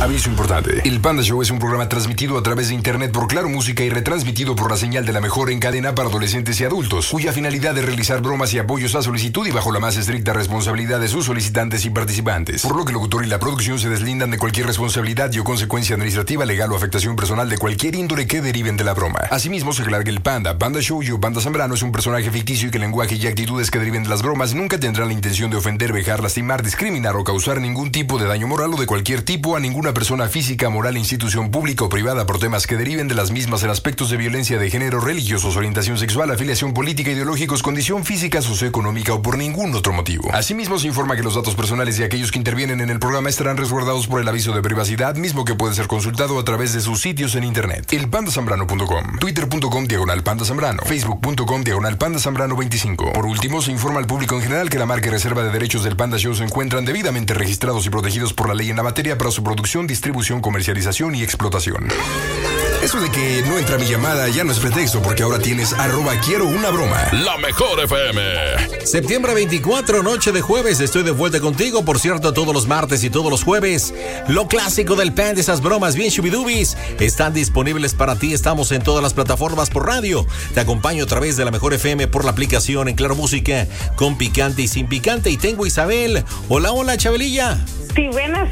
Aviso importante. El Panda Show es un programa transmitido a través de internet por Claro Música y retransmitido por la señal de la mejor en cadena para adolescentes y adultos, cuya finalidad es realizar bromas y apoyos a solicitud y bajo la más estricta responsabilidad de sus solicitantes y participantes. Por lo que el locutor y la producción se deslindan de cualquier responsabilidad y o consecuencia administrativa, legal o afectación personal de cualquier índole que deriven de la broma. Asimismo, se aclara que el Panda Show y Panda Zambrano es un personaje ficticio y que el lenguaje y actitudes que deriven de las bromas nunca tendrán la intención de ofender, vejar, lastimar, discriminar o causar ningún tipo de daño moral o de cualquier tipo a ninguna persona física, moral, institución pública o privada por temas que deriven de las mismas en aspectos de violencia de género, religiosos, orientación sexual, afiliación política, ideológicos, condición física, socioeconómica o por ningún otro motivo. Asimismo, se informa que los datos personales de aquellos que intervienen en el programa estarán resguardados por el aviso de privacidad, mismo que puede ser consultado a través de sus sitios en internet. elpandasambrano.com, twitter.com/pandazambrano, facebook.com/pandazambrano 25. Por último, se informa al público en general que la marca y reserva de derechos del Panda Show se encuentran debidamente registrados y protegidos por la ley en la materia para su producción, distribución, comercialización y explotación. Eso de que no entra mi llamada ya no es pretexto, porque ahora tienes @quiero una broma. La mejor FM. Septiembre 24, noche de jueves. Estoy de vuelta contigo. Por cierto, todos los martes y todos los jueves, lo clásico del Panda, esas bromas bien shubidubis, están disponibles para ti. Estamos en todas las plataformas por radio. Te acompaño a través de la mejor FM por la aplicación en Claro Música, con picante y sin picante. Y tengo a Isabel. Hola, hola, Chabelilla. Sí, buenas.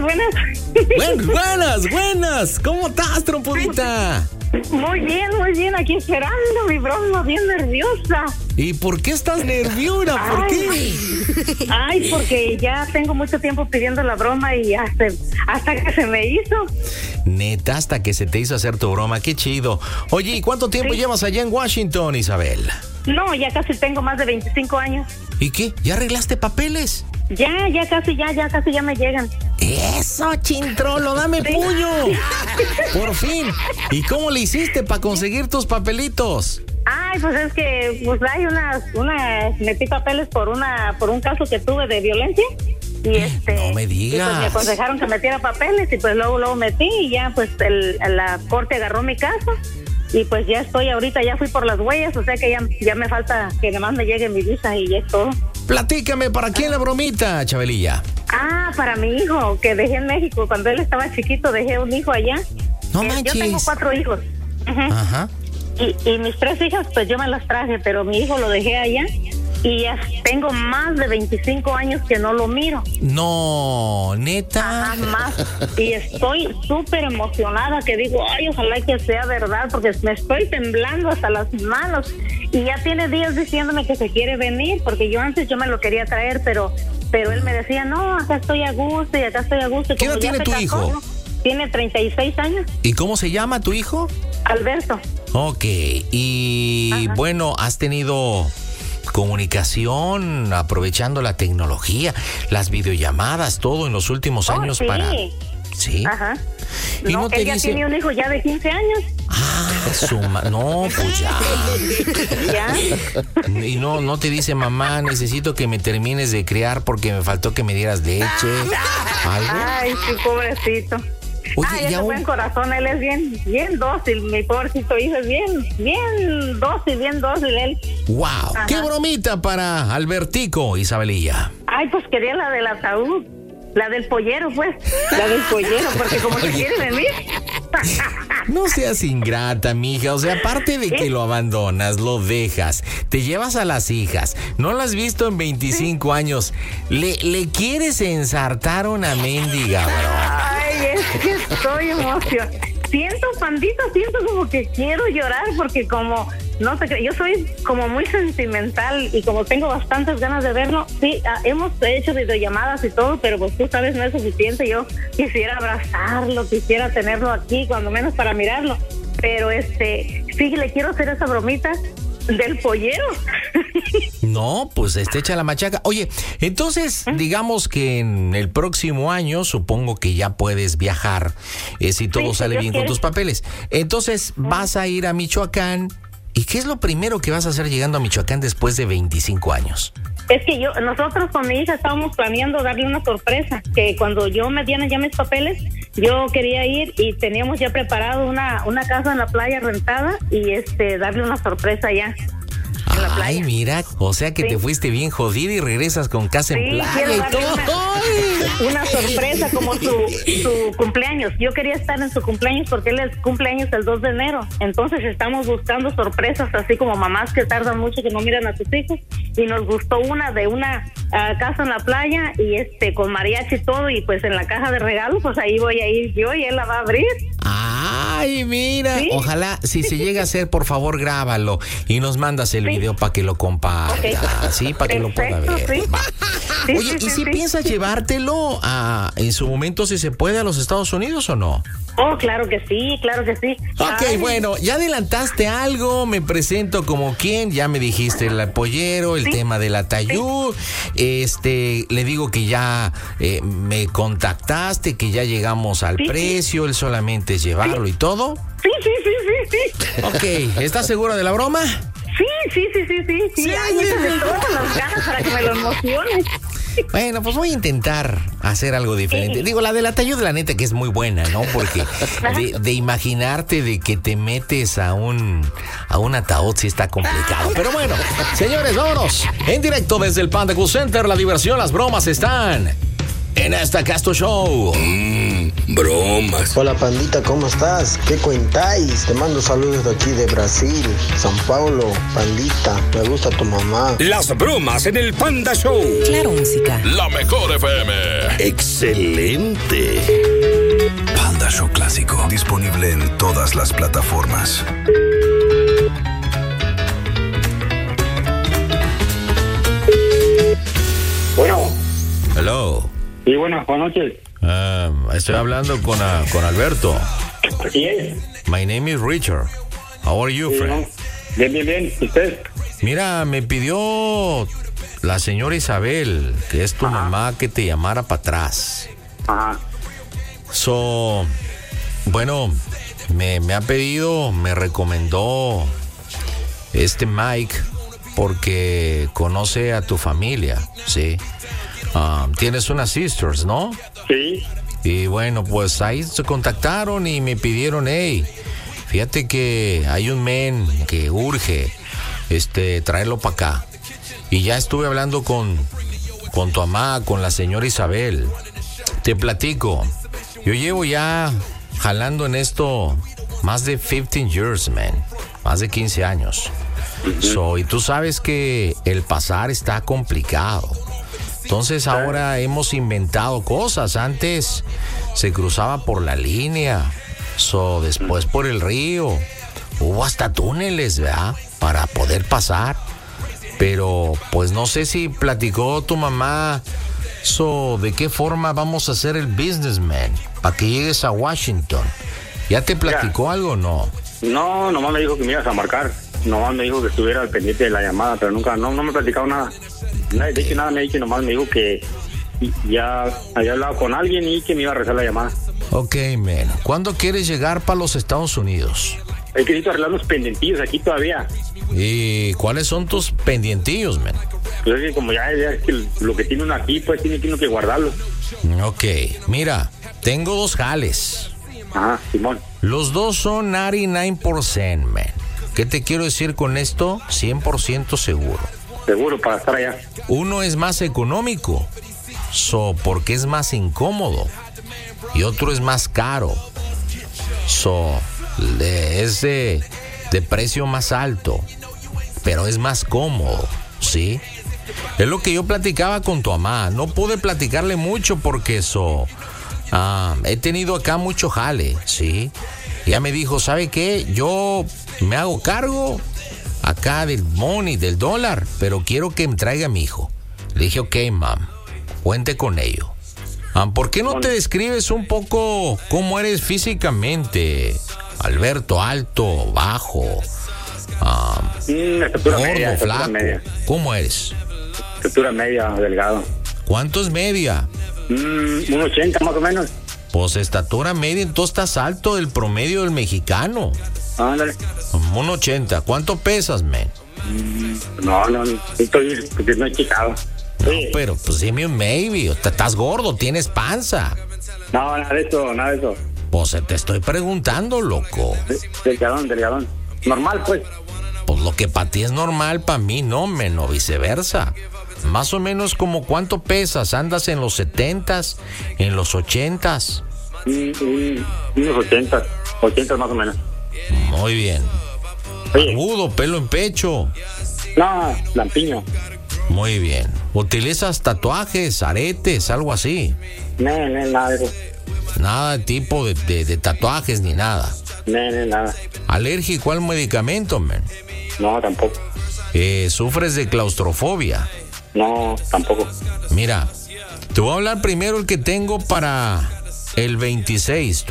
Buenas. ¿Cómo estás, trompudita? Muy bien, aquí esperando mi broma, bien nerviosa. ¿Y por qué estás nerviosa? ¿Por qué? Ay, porque ya tengo mucho tiempo pidiendo la broma y hasta que se me hizo. Neta, hasta que se te hizo hacer tu broma, qué chido. Oye, ¿y cuánto tiempo llevas allá en Washington, Isabel? No, ya casi tengo más de 25 años. ¿Y qué? ¿Ya arreglaste papeles? Ya casi ya me llegan. ¡Eso, chintrolo! ¡Dame puño! ¡Por fin! ¿Y cómo le hiciste para conseguir tus papelitos? Ay, pues es que hay metí papeles por un caso que tuve de violencia. Y no me digas. Y pues me aconsejaron que metiera papeles y pues luego metí y ya pues la corte agarró mi caso. Y pues ya estoy ahorita, ya fui por las huellas, o sea que ya me falta que nada más me llegue mi visa y ya es todo. Platícame, ¿para quién la bromita, Chabelilla? Para mi hijo, que dejé en México. Cuando él estaba chiquito, dejé un hijo allá. No manches. Yo tengo 4 hijos. Ajá. Y mis 3 hijas, pues yo me las traje, pero mi hijo lo dejé allá. Y ya tengo más de 25 años que no lo miro. No, neta. Más. Y estoy súper emocionada, que digo, ay, ojalá que sea verdad, porque me estoy temblando hasta las manos. Y ya tiene días diciéndome que se quiere venir, porque antes yo me lo quería traer, pero él me decía, no, acá estoy a gusto y acá estoy a gusto. ¿Qué edad tiene tu hijo? Tiene 36 años. ¿Y cómo se llama tu hijo? Alberto. Ok, y bueno, has tenido comunicación aprovechando la tecnología, las videollamadas, todo en los últimos años sí. para... ¿Sí? Ajá. Y no te ella dice... tiene un hijo ya de 15 años. No, pues ya. ¿Ya? Y no te dice, mamá, necesito que me termines de criar porque me faltó que me dieras leche. ¿Algo? Ay, sí, pobrecito. Oye, ese buen corazón, él es bien dócil, mi pobrecito hijo es bien dócil él. ¡Wow! Ajá. ¡Qué bromita para Albertico, Isabelilla! Ay, pues quería la del ataúd, la del pollero, pues, la del pollero, porque como se quiere venir. No seas ingrata, mija. O sea, aparte de que lo abandonas, lo dejas, te llevas a las hijas, no las has visto en 25 años, le quieres ensartar una mendiga, bro. Ay, es que estoy emocionada. Siento como que quiero llorar, porque como, no sé, yo soy como muy sentimental y como tengo bastantes ganas de verlo. Sí, hemos hecho videollamadas y todo, pero pues tú sabes, no es suficiente. Yo quisiera abrazarlo, quisiera tenerlo aquí, cuando menos para mirarlo. Pero sí, le quiero hacer esa bromita del pollero. No, pues echa la machaca. Oye, entonces, digamos que en el próximo año, supongo que ya puedes viajar, si todo sale bien con tus papeles. Entonces, vas a ir a Michoacán. ¿Y qué es lo primero que vas a hacer llegando a Michoacán después de 25 años? Es que nosotros con mi hija estábamos planeando darle una sorpresa, que cuando yo me dieran ya mis papeles, yo quería ir y teníamos ya preparado una casa en la playa rentada y darle una sorpresa allá. en la playa. Ay, mira, o sea que te fuiste bien jodida y regresas con casa en playa y todo. Una sorpresa como su cumpleaños. Yo quería estar en su cumpleaños porque él es cumpleaños el 2 de enero. Entonces estamos buscando sorpresas, así como mamás que tardan mucho que no miran a sus hijos. Y nos gustó una de una casa en la playa y con mariachi y todo. Y pues en la caja de regalos, pues ahí voy a ir yo y él la va a abrir. Ay, mira, ¿Sí? Ojalá, si se llega a hacer, por favor, grábalo y nos mandas el video para que lo comparta, sí, para que lo pueda ver. Sí. Sí, Oye, ¿y si piensas llevártelo en su momento, si se puede, a los Estados Unidos o no? Oh, claro que sí, claro que sí. Ok, Ay, bueno, ya adelantaste algo, me presento como quien, ya me dijiste el pollero, el tema del atayú, le digo que ya me contactaste, que ya llegamos al precio, él solamente es llevarlo y todo. Sí. Ok, ¿estás segura de la broma? Sí. Ay, échale todas las ganas para que me lo emociones. Bueno, pues voy a intentar hacer algo diferente. Sí. Digo, la del atayú de la neta que es muy buena, ¿no? Porque de imaginarte de que te metes a un ataúd sí está complicado. Pero bueno, señores, vámonos. En directo desde el Panda Cool Center, la diversión, las bromas están en esta Casto Show. Bromas. Hola pandita, ¿cómo estás? ¿Qué cuentáis? Te mando saludos de aquí de Brasil, San Paulo. Pandita, me gusta tu mamá. Las bromas en el Panda Show. Claro, música. La mejor FM. Excelente. Panda Show Clásico. Disponible en todas las plataformas. Bueno. Hello. Sí, buenas noches. Estoy hablando con Alberto. Así es. My name is Richard. How are you, Sí, friend? ¿no? Bien. ¿Usted? Mira, me pidió la señora Isabel, que es tu mamá, que te llamara para atrás. Ajá. Bueno, me ha pedido, me recomendó Mike, porque conoce a tu familia, ¿sí? Tienes unas sisters, ¿no? Sí. Y bueno, pues ahí se contactaron y me pidieron, hey, fíjate que hay un men que urge traerlo para acá. Y ya estuve hablando con tu mamá, con la señora Isabel. Te platico, yo llevo ya jalando en esto más de 15 years, man. Más de 15 años. Y tú sabes que el pasar está complicado. Entonces ahora hemos inventado cosas. Antes se cruzaba por la línea, después por el río. Hubo hasta túneles, ¿verdad? Para poder pasar. Pero pues no sé si platicó tu mamá de qué forma vamos a hacer el businessman para que llegues a Washington. ¿Ya te platicó algo o no? No, nomás me dijo que me ibas a marcar. Nomás me dijo que estuviera al pendiente de la llamada, pero nunca, no me ha platicado nada. De hecho, nada me ha dicho, nomás me dijo que ya había hablado con alguien y que me iba a rezar la llamada. Ok, man. ¿Cuándo quieres llegar para los Estados Unidos? Es que necesito arreglar los pendentillos aquí todavía. ¿Y cuáles son tus pendientillos, man? Pues es que como ya es que lo que tiene uno aquí, pues tiene que guardarlo. Ok, mira, tengo 2 jales. Ajá, Simón. Los 2 son 99%, man. ¿Qué te quiero decir con esto? 100% seguro. Seguro, para estar allá. Uno es más económico, porque es más incómodo. Y otro es más caro. Es de precio más alto, pero es más cómodo, ¿sí? Es lo que yo platicaba con tu mamá. No pude platicarle mucho porque he tenido acá mucho jale, ¿sí? Ella me dijo, ¿sabe qué? Yo me hago cargo acá del money, del dólar, pero quiero que me traiga a mi hijo. Le dije, ok, mam, cuente con ello. ¿Por qué no te describes un poco cómo eres físicamente, Alberto? Alto, bajo, estatura gordo, media, flaco. media. ¿Cómo eres? Estatura media, delgado. ¿Cuánto es media? 1.80 más o menos. Pues estatura media, entonces estás alto del promedio del mexicano. Ándale. 1.80. ¿Cuánto pesas, men? No estoy, porque no he checado. No, Sí. pero pues dime un maybe. Estás gordo, tienes panza. No, nada de eso. Pues te estoy preguntando, loco. Delgadón. Normal, pues. Pues Pues lo que para ti es normal, para mí no, men, o viceversa. Más o menos como cuánto pesas, ¿andas en los 70s, en los 80s? Unos 80 más o menos. Muy bien. Oye. Agudo, pelo en pecho. No, lampiño. Muy bien. ¿Utilizas tatuajes, aretes, algo así? No, nada de eso. Nada de tipo de tatuajes ni nada. No, nada. ¿Alérgico al medicamento, men? No, tampoco. ¿Sufres de claustrofobia? No, tampoco. Mira, te voy a hablar primero el que tengo para el 26,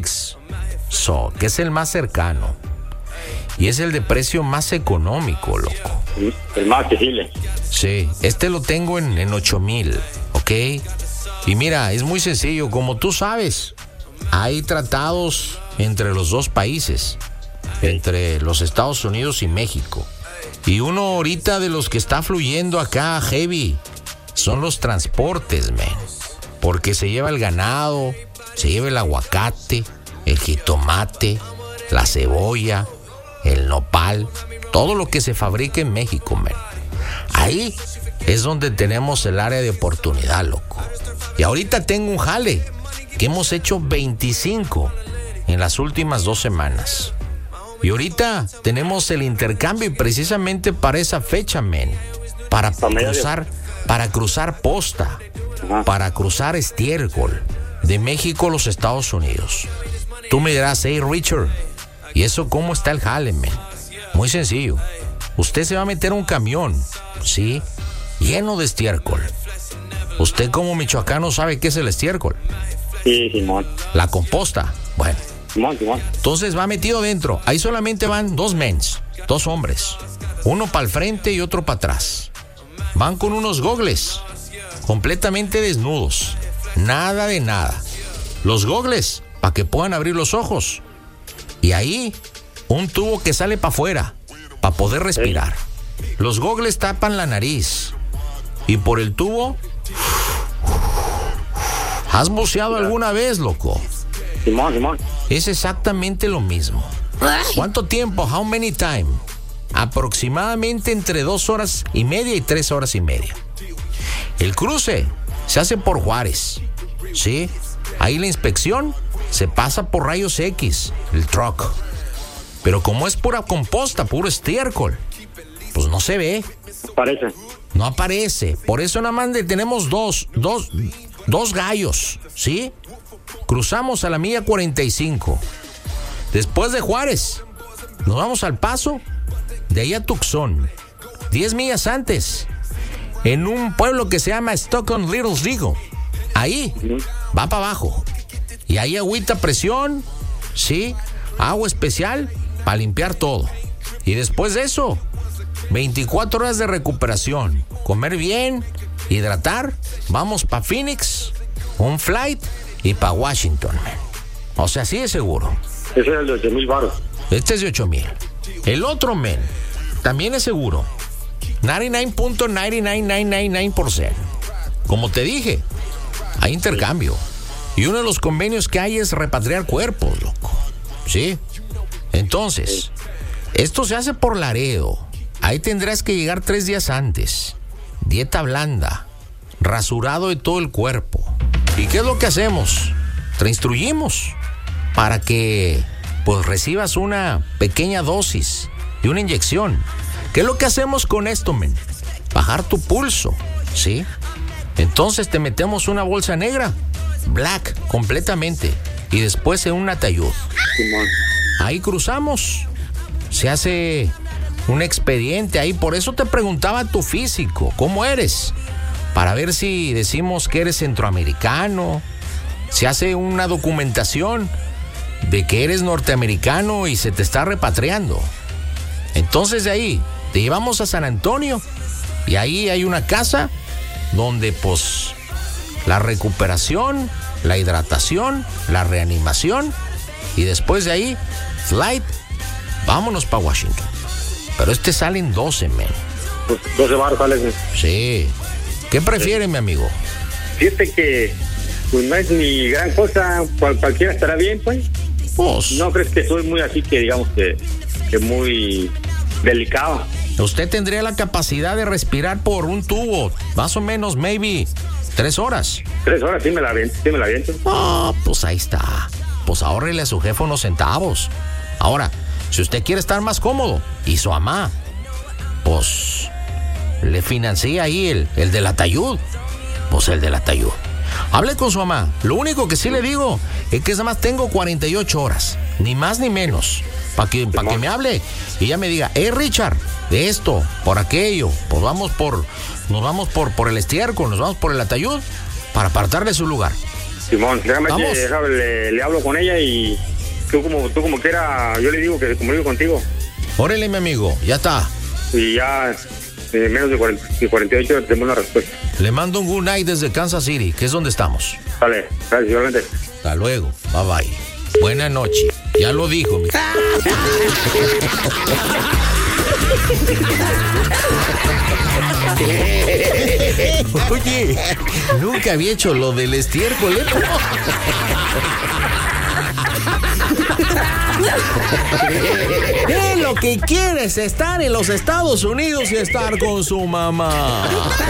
que es el más cercano. Y es el de precio más económico, loco. El más accesible. Sí, este lo tengo en 8,000, ¿ok? Y mira, es muy sencillo, como tú sabes, hay tratados entre los dos países, entre los Estados Unidos y México. Y uno ahorita de los que está fluyendo acá, heavy, son los transportes, man. Porque se lleva el ganado, se lleva el aguacate, el jitomate, la cebolla, el nopal, todo lo que se fabrica en México, man. Ahí es donde tenemos el área de oportunidad, loco. Y ahorita tengo un jale que hemos hecho 25 en las últimas 2 semanas. Y ahorita tenemos el intercambio y precisamente para esa fecha, men, para cruzar posta, para cruzar estiércol de México a los Estados Unidos. Tú me dirás, hey Richard, ¿y eso cómo está el jale, men? Muy sencillo. Usted se va a meter un camión, ¿sí? Lleno de estiércol. Usted como michoacano sabe qué es el estiércol. Sí, Simón. La composta. Bueno. Simón. Entonces va metido dentro. Ahí solamente van 2 mens, 2 hombres. Uno para el frente y otro para atrás. Van con unos gogles, completamente desnudos. Nada de nada. Los gogles, para que puedan abrir los ojos. Y ahí, un tubo que sale para afuera, para poder respirar. Los gogles tapan la nariz. Y por el tubo... ¿Has buceado alguna vez, loco? Simón. Es exactamente lo mismo. ¿Cuánto tiempo? How many time? Aproximadamente entre 2 horas y media y 3 horas y media. El cruce se hace por Juárez, ¿sí? Ahí la inspección se pasa por rayos X, el truck. Pero como es pura composta, puro estiércol, pues no se ve. No aparece. Por eso nada más tenemos dos gallos, ¿sí? Cruzamos a la milla 45. Después de Juárez, nos vamos al Paso, de ahí a Tucson. 10 millas antes, en un pueblo que se llama Stockton Little Eagle. Ahí, va para abajo. Y ahí agüita a presión, ¿sí? Agua especial para limpiar todo. Y después de eso, 24 horas de recuperación. Comer bien, hidratar. Vamos para Phoenix, un flight y para Washington, man. O sea, sí es seguro. Ese es el de 8,000 baros. Este es de 8,000. El otro, men, también es seguro. 99.99999%. Como te dije, hay intercambio. Y uno de los convenios que hay es repatriar cuerpos, loco. ¿Sí? Entonces, esto se hace por Laredo. Ahí tendrás que llegar 3 días antes. Dieta blanda. Rasurado de todo el cuerpo. ¿Y qué es lo que hacemos? Te instruimos para que pues recibas una pequeña dosis de una inyección. ¿Qué es lo que hacemos con esto, men? Bajar tu pulso, ¿sí? Entonces te metemos una bolsa negra, black, completamente, y después en un ataúd. Ahí cruzamos. Se hace un expediente ahí. Por eso te preguntaba tu físico, ¿cómo eres? Para ver si decimos que eres centroamericano. Se hace una documentación de que eres norteamericano y se te está repatriando. Entonces de ahí te llevamos a San Antonio y ahí hay una casa donde pues la recuperación, la hidratación, la reanimación y después de ahí flight, vámonos para Washington. Pero este sale en 12, men. 12 baros sale. Sí. ¿Qué prefiere, mi amigo? Fíjate que pues no es ni gran cosa, cualquiera estará bien, pues. Pues. ¿No crees que soy muy así que digamos que muy delicado. Usted tendría la capacidad de respirar por un tubo, más o menos, maybe 3 horas. 3 horas, sí me la aviento. Ah, pues ahí está. Pues ahórrele a su jefe unos centavos. Ahora, si usted quiere estar más cómodo y su mamá, pues le financia ahí el del Atayud. Pues el del Atayud. Hable con su mamá. Lo único que sí le digo es que nada más tengo 48 horas, ni más ni menos, para que me hable y ella me diga, Richard, de esto, por aquello, pues nos vamos por el estiércol, nos vamos por el Atayud para apartarle su lugar. Simón, déjame que le hablo con ella y tú como quiera, yo le digo que comunico contigo. Órale, mi amigo, ya está. Y ya menos de 48 tenemos una respuesta. Le mando un good night desde Kansas City, que es donde estamos. Vale, gracias, igualmente. Hasta luego, bye bye. Buenas noches. Ya lo dijo, mi... Oye, nunca había hecho lo del estiércol, ¿eh? Lo que quiere es estar en los Estados Unidos y estar con su mamá.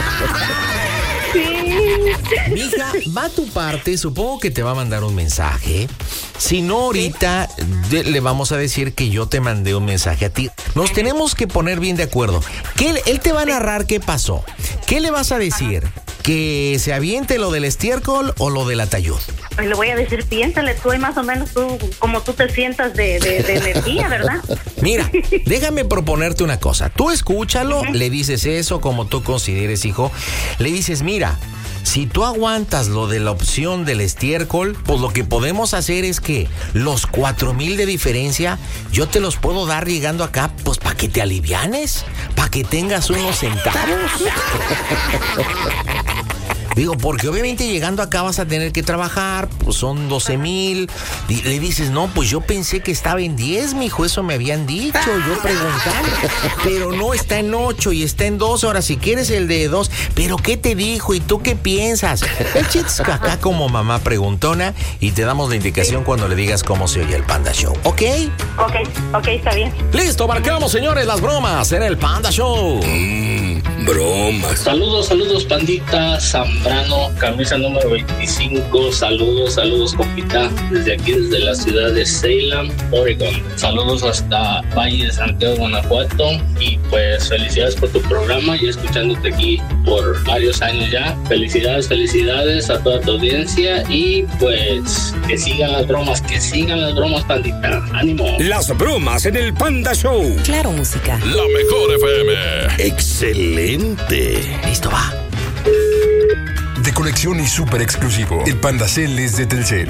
Mija, va a tu parte, supongo que te va a mandar un mensaje. Si no, ahorita le vamos a decir que yo te mandé un mensaje a ti. Nos tenemos que poner bien de acuerdo. Él te va a narrar qué pasó. ¿Qué le vas a decir? ¿Que se aviente lo del estiércol o lo del Atayud? Pues le voy a decir, piénsale tú y más o menos como tú te sientas de energía, ¿verdad? Mira, déjame proponerte una cosa. Tú escúchalo, le dices eso como tú consideres, hijo. Le dices, mira, si tú aguantas lo de la opción del estiércol, pues lo que podemos hacer es que los 4,000 de diferencia, yo te los puedo dar llegando acá, pues para que te alivianes, para que tengas unos centavos. Digo, porque obviamente llegando acá vas a tener que trabajar, pues son 12,000. Le dices, no, pues yo pensé que estaba en 10, mijo, eso me habían dicho, yo preguntando. Pero no, está en 8 y está en 2. Ahora, si quieres el de 2, ¿pero qué te dijo? ¿Y tú qué piensas? El chiste es que acá como mamá preguntona y te damos la indicación cuando le digas cómo se oye el Panda Show, ¿ok? Ok, está bien. Listo, marcamos, señores, las bromas en el Panda Show. Bromas. Saludos, pandita. Zambrano, camisa número 25. Saludos, compita. Desde aquí, desde la ciudad de Salem, Oregon. Saludos hasta Valle de Santiago, Guanajuato. Y pues felicidades por tu programa y escuchándote aquí por varios años ya. Felicidades a toda tu audiencia y pues que sigan las bromas, pandita. Ánimo. Las bromas en el Panda Show. Claro, música. La mejor FM. Excelente. Listo, va. De colección y súper exclusivo. El Pandacel es de Telcel.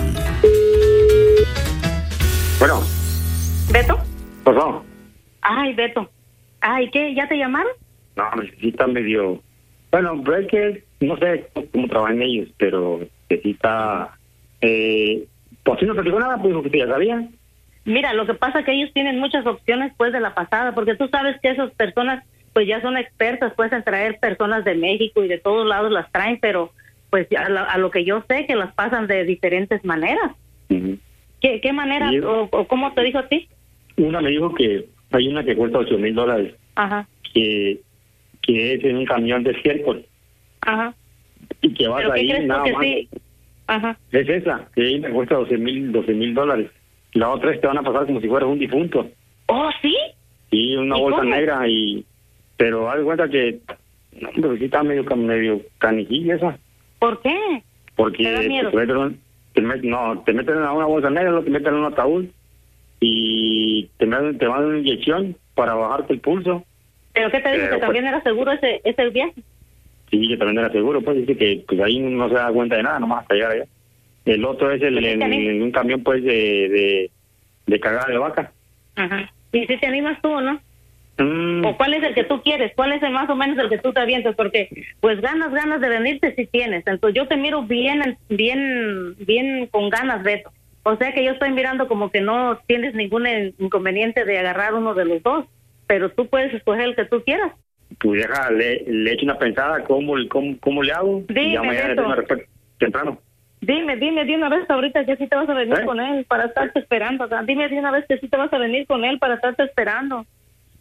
Bueno. ¿Beto? ¿Pasó? Ay, Beto. Ay, ¿qué? ¿Ya te llamaron? No, sí está medio... Bueno, pero es que no sé cómo trabajan ellos, pero que sí está... Pues si no platicó nada, pues porque ya sabían. Mira, lo que pasa es que ellos tienen muchas opciones pues de la pasada, porque tú sabes que esas personas pues ya son expertas pues en traer personas de México y de todos lados las traen, pero pues a lo que yo sé que las pasan de diferentes maneras. Uh-huh. ¿Qué manera o cómo te dijo a ti? Una me dijo que hay una que cuesta $8,000. Ajá. Que es en un camión de estiércol. Ajá. Y que vas ahí nada más. Sí? Ajá. Es esa, que ahí me cuesta $12,000. La otra es te van a pasar como si fueras un difunto. ¿Oh, sí? Y una bolsa cómo? negra pero haz de cuenta que no, pero sí está medio canijilla esa. ¿Por qué? Porque ¿Te da miedo? te meten en una bolsa negra, lo que meten en un ataúd y te mandan una inyección para bajarte el pulso. ¿Pero qué te dijo? ¿Que también era seguro ese viaje? Sí, que también era seguro, pues dice que pues ahí no se da cuenta de nada, nomás hasta llegar allá. El otro es en un camión pues de cagada de vaca. Ajá. ¿Y si te animas tú o no? ¿O cuál es el que tú quieres? ¿Cuál es más o menos el que tú te avientas? Porque pues ganas de venirte si tienes. Entonces yo te miro bien con ganas, Beto. O sea que yo estoy mirando como que no tienes ningún inconveniente de agarrar uno de los dos, pero tú puedes escoger el que tú quieras. Pues deja, le echo una pensada cómo le hago. Dime, y ya mañana le tengo una respuesta temprano. Dime de una vez ahorita que sí te vas a venir con él para estarte esperando acá. Dime de una vez que sí te vas a venir con él para estarte esperando.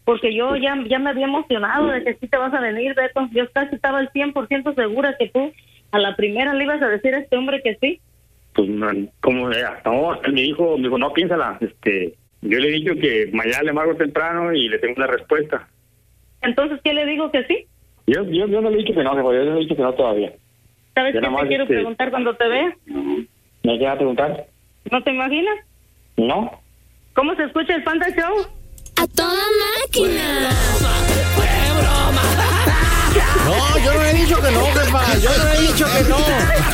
porque yo ya me había emocionado de que sí te vas a venir, Beto. Yo casi estaba al 100% segura que tú a la primera le ibas a decir a este hombre que sí. Pues, como no, él me dijo, no, piénsala. Yo le he dicho que mañana le marco temprano y le tengo una respuesta. Entonces, ¿qué le digo que sí? Yo no le he dicho que no, yo no le he dicho que no todavía. ¿Sabes qué te quiero preguntar cuando te vea? ¿Me quieres preguntar? ¿No te imaginas? No. ¿Cómo se escucha el Panda Show? ¡A toda máquina! ¡Fue broma! No, yo no he dicho que no, jefa. Yo no he dicho que no.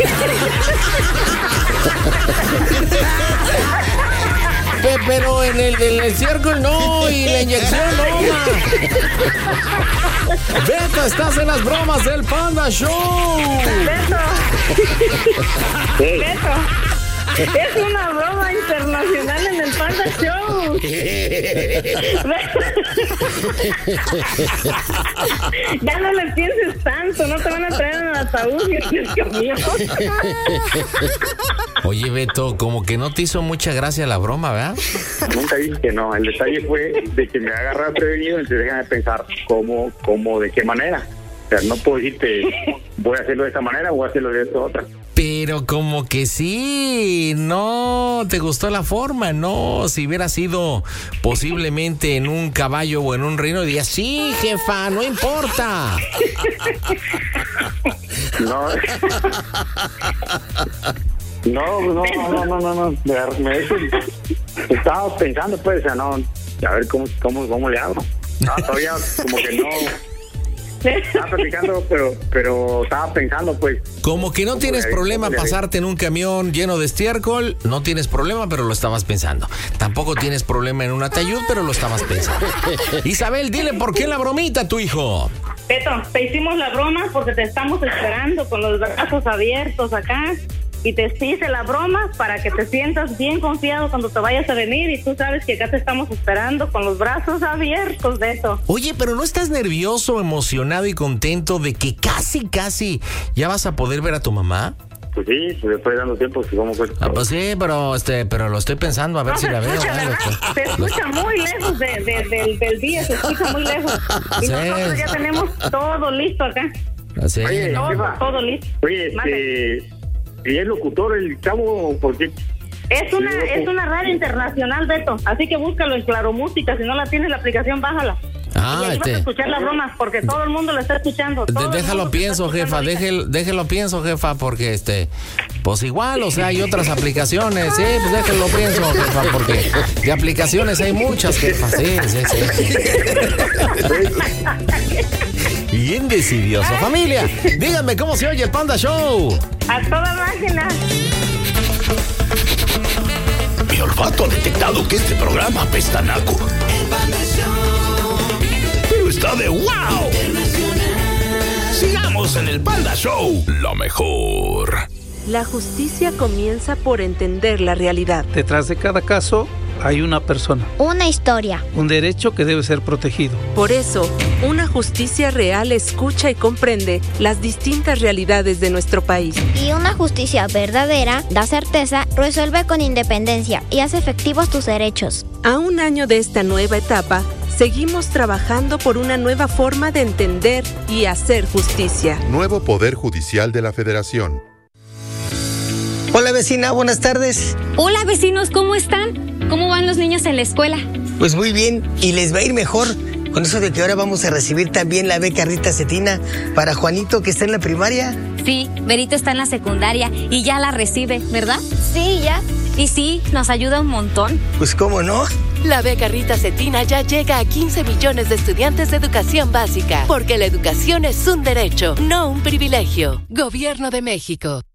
Pero en el circo no, y la inyección no, ma. Beto, estás en las bromas del Panda Show. Beto. Beto. Es una broma internacional en el Panda Show. Ya no le pienses tanto, no te van a traer en el ataúd, Dios mío. Oye, Beto, como que no te hizo mucha gracia la broma, ¿verdad? Nunca dije que no. El detalle fue de que me agarraba prevenido, entonces déjame pensar cómo, de qué manera. O sea, no puedo decirte, voy a hacerlo de esta manera o voy a hacerlo de esta otra. Pero como que sí, no te gustó la forma, no. Si hubiera sido posiblemente en un caballo o en un reino, dirías, sí, jefa, no importa. No. No. Estaba pensando, pues, o sea, no, a ver cómo le hago. Todavía como que no. Estaba platicando, pero estaba pensando, pues. Como que no tienes problema pasarte en un camión lleno de estiércol, no tienes problema, pero lo estabas pensando. Tampoco tienes problema en un ataúd, pero lo estabas pensando. Isabel, dile por qué la bromita a tu hijo. Beto, te hicimos la broma porque te estamos esperando con los brazos abiertos acá. Y te hice la broma para que te sientas bien confiado cuando te vayas a venir. Y tú sabes que acá te estamos esperando con los brazos abiertos, Beto. Oye, pero ¿no estás nervioso, emocionado y contento de que casi ya vas a poder ver a tu mamá? Pues sí, pues después de dando tiempo, si vamos a... pues sí, pero lo estoy pensando a ver si la veo. Se escucha muy lejos del día, se escucha muy lejos. Y nosotros ya tenemos todo listo acá. ¿Sí? Oye, todo listo. Oye, ¿y es locutor el chavo? ¿Por qué? Es una radio internacional, Beto. Así que búscalo en Claro Música. Si no la tienes, la aplicación, bájala. Y ahí vas a escuchar las bromas, porque todo el mundo lo está escuchando. Déjalo pienso, jefa. Déjelo pienso, jefa, porque pues igual, o sea, hay otras aplicaciones. Sí, pues déjelo pienso, jefa, porque de aplicaciones hay muchas, jefa. Sí. Bien decidioso. Familia, díganme cómo se oye el Panda Show. A toda máquina. Mi olfato ha detectado que este programa apesta a naco. Pero está de wow. Sigamos en el Panda Show. Lo mejor. La justicia comienza por entender la realidad. Detrás de cada caso hay una persona. Una historia. Un derecho que debe ser protegido. Por eso, una justicia real escucha y comprende las distintas realidades de nuestro país. Y una justicia verdadera da certeza, resuelve con independencia y hace efectivos tus derechos. A un año de esta nueva etapa, seguimos trabajando por una nueva forma de entender y hacer justicia. Nuevo Poder Judicial de la Federación. Hola vecina, buenas tardes. Hola vecinos, ¿cómo están? ¿Cómo van los niños en la escuela? Pues muy bien, y les va a ir mejor con eso de que ahora vamos a recibir también la beca Rita Cetina para Juanito, que está en la primaria. Sí, Berito está en la secundaria y ya la recibe, ¿verdad? Sí, ya. Y sí, nos ayuda un montón. Pues cómo no. La beca Rita Cetina ya llega a 15 millones de estudiantes de educación básica, porque la educación es un derecho, no un privilegio. Gobierno de México.